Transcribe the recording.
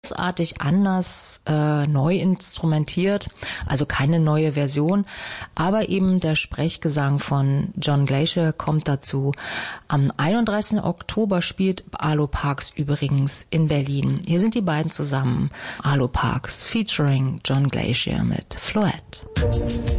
großartig anders neu instrumentiert, also keine neue Version, aber eben der Sprechgesang von John Glacier kommt dazu. Am 31. Oktober spielt Arlo Parks übrigens in Berlin. Hier sind die beiden zusammen. Arlo Parks featuring John Glacier mit Floette.